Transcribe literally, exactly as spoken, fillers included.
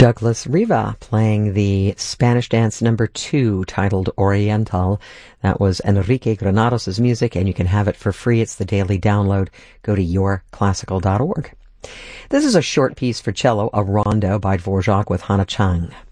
Douglas Riva playing the Spanish dance number two titled Oriental. That was Enrique Granados' music, and you can have it for free. It's the daily download. Go to your classical dot org. This is a short piece for cello, a rondo by Dvorak with Hana Chang.